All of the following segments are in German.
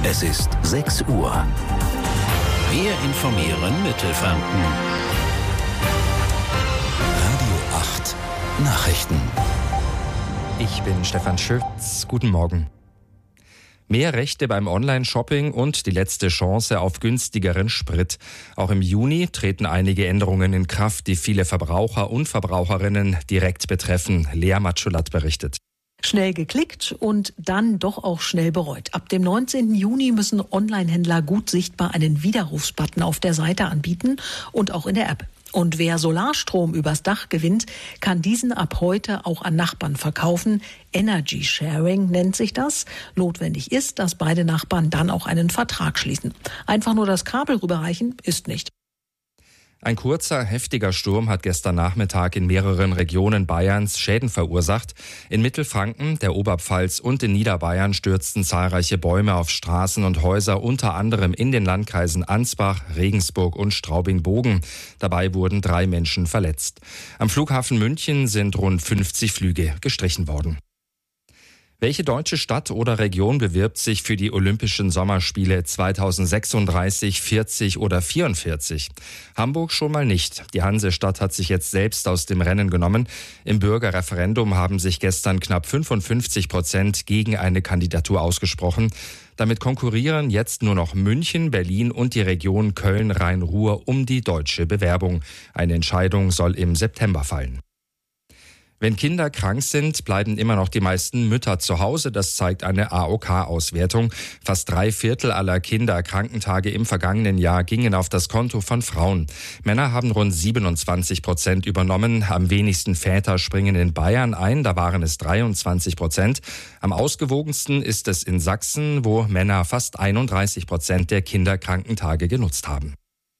Es ist 6 Uhr. Wir informieren Mittelfranken. Radio 8 Nachrichten. Ich bin Stefan Schütz. Guten Morgen. Mehr Rechte beim Online-Shopping und die letzte Chance auf günstigeren Sprit. Auch im Juni treten einige Änderungen in Kraft, die viele Verbraucher und Verbraucherinnen direkt betreffen. Lea Matschulat berichtet. Schnell geklickt und dann doch auch schnell bereut. Ab dem 19. Juni müssen Online-Händler gut sichtbar einen Widerrufsbutton auf der Seite anbieten und auch in der App. Und wer Solarstrom übers Dach gewinnt, kann diesen ab heute auch an Nachbarn verkaufen. Energy Sharing nennt sich das. Notwendig ist, dass beide Nachbarn dann auch einen Vertrag schließen. Einfach nur das Kabel rüberreichen ist nicht. Ein kurzer, heftiger Sturm hat gestern Nachmittag in mehreren Regionen Bayerns Schäden verursacht. In Mittelfranken, der Oberpfalz und in Niederbayern stürzten zahlreiche Bäume auf Straßen und Häuser, unter anderem in den Landkreisen Ansbach, Regensburg und Straubing-Bogen. Dabei wurden 3 Menschen verletzt. Am Flughafen München sind rund 50 Flüge gestrichen worden. Welche deutsche Stadt oder Region bewirbt sich für die Olympischen Sommerspiele 2036, 40 oder 44? Hamburg schon mal nicht. Die Hansestadt hat sich jetzt selbst aus dem Rennen genommen. Im Bürgerreferendum haben sich gestern knapp 55% gegen eine Kandidatur ausgesprochen. Damit konkurrieren jetzt nur noch München, Berlin und die Region Köln-Rhein-Ruhr um die deutsche Bewerbung. Eine Entscheidung soll im September fallen. Wenn Kinder krank sind, bleiben immer noch die meisten Mütter zu Hause. Das zeigt eine AOK-Auswertung. Fast 3/4 aller Kinderkrankentage im vergangenen Jahr gingen auf das Konto von Frauen. Männer haben rund 27% übernommen. Am wenigsten Väter springen in Bayern ein. Da waren es 23%. Am ausgewogensten ist es in Sachsen, wo Männer fast 31% der Kinderkrankentage genutzt haben.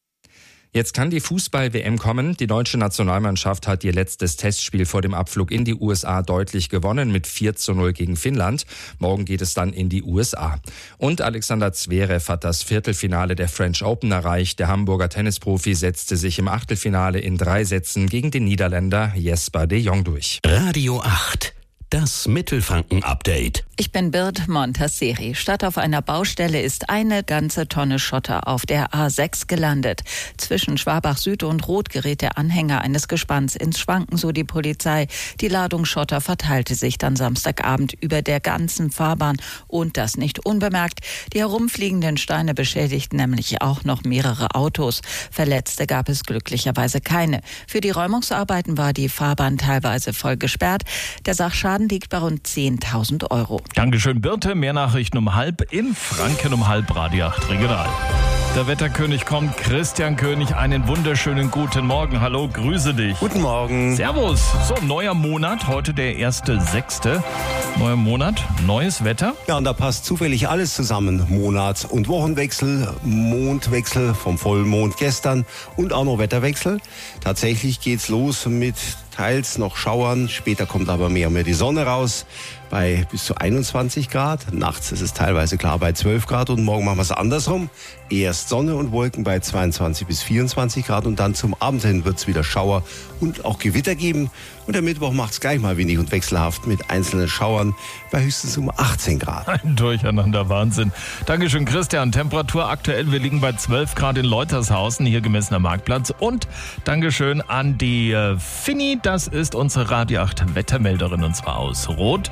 Jetzt kann die Fußball-WM kommen. Die deutsche Nationalmannschaft hat ihr letztes Testspiel vor dem Abflug in die USA deutlich gewonnen mit 4:0 gegen Finnland. Morgen geht es dann in die USA. Und Alexander Zverev hat das Viertelfinale der French Open erreicht. Der Hamburger Tennisprofi setzte sich im Achtelfinale in 3 Sätzen gegen den Niederländer Jesper de Jong durch. Radio 8. Das Mittelfranken-Update. Ich bin Bird Montasseri. Statt auf einer Baustelle ist eine ganze Tonne Schotter auf der A6 gelandet. Zwischen Schwabach Süd und Roth gerät der Anhänger eines Gespanns ins Schwanken, so die Polizei. Die Ladung Schotter verteilte sich dann Samstagabend über der ganzen Fahrbahn und das nicht unbemerkt. Die herumfliegenden Steine beschädigten nämlich auch noch mehrere Autos. Verletzte gab es glücklicherweise keine. Für die Räumungsarbeiten war die Fahrbahn teilweise voll gesperrt. Der Sachschaden liegt bei rund 10.000 Euro. Dankeschön, Birte. Mehr Nachrichten um 12:30 in Franken um 12:30 Radio 8 Regional. Der Wetterkönig kommt, Christian König, einen wunderschönen guten Morgen. Hallo, grüße dich. Guten Morgen. Servus. So, neuer Monat, heute der 1.6. Neuer Monat, neues Wetter. Ja, und da passt zufällig alles zusammen. Monats- und Wochenwechsel, Mondwechsel vom Vollmond gestern und auch noch Wetterwechsel. Tatsächlich geht's los mit teils noch Schauern, später kommt aber mehr und mehr die Sonne raus bei bis zu 21 Grad. Nachts ist es teilweise klar bei 12 Grad und morgen machen wir es andersrum. Erst Sonne und Wolken bei 22 bis 24 Grad und dann zum Abend hin wird es wieder Schauer und auch Gewitter geben. Und der Mittwoch macht es gleich mal wenig und wechselhaft mit einzelnen Schauern bei höchstens um 18 Grad. Ein Durcheinander, Wahnsinn. Dankeschön, Christian. Temperatur aktuell, wir liegen bei 12 Grad in Leutershausen, hier gemessener Marktplatz. Und Dankeschön an die Finny, das ist unsere Radio 8 Wettermelderin und zwar aus Roth.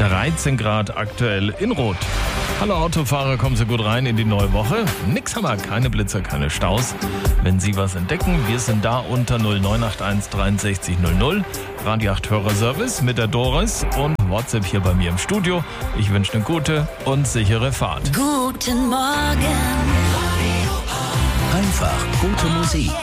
13 Grad aktuell in Roth. Hallo Autofahrer, kommen Sie gut rein in die neue Woche. Nix haben wir, keine Blitzer, keine Staus. Wenn Sie was entdecken, wir sind da unter 0981 63 00. Radio 8 Hörerservice mit der Doris und WhatsApp hier bei mir im Studio. Ich wünsche eine gute und sichere Fahrt. Guten Morgen. Einfach gute Musik.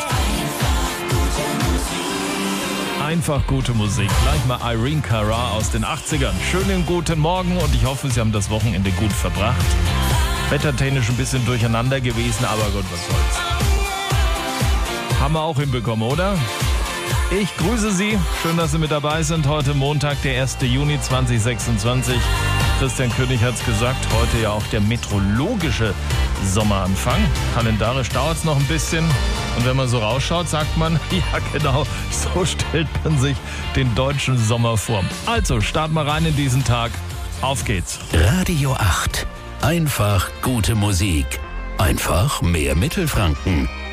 Einfach gute Musik. Gleich mal Irene Cara aus den 80ern. Schönen guten Morgen und ich hoffe, Sie haben das Wochenende gut verbracht. Wettertechnisch ein bisschen durcheinander gewesen, aber Gott, was soll's. Haben wir auch hinbekommen, oder? Ich grüße Sie. Schön, dass Sie mit dabei sind. Heute Montag, der 1. Juni 2026. Christian König hat es gesagt, heute ja auch der meteorologische Sommeranfang. Kalendarisch dauert es noch ein bisschen. Und wenn man so rausschaut, sagt man, ja genau, so stellt man sich den deutschen Sommer vor. Also, starten wir rein in diesen Tag. Auf geht's. Radio 8. Einfach gute Musik. Einfach mehr Mittelfranken.